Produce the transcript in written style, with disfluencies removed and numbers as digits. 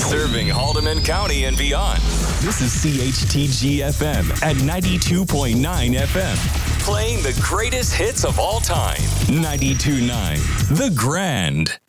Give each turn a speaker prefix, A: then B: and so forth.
A: Serving Haldeman County and beyond. This is CHTG FM at 92.9 FM. Playing the greatest hits of all time. 92.9 The Grand.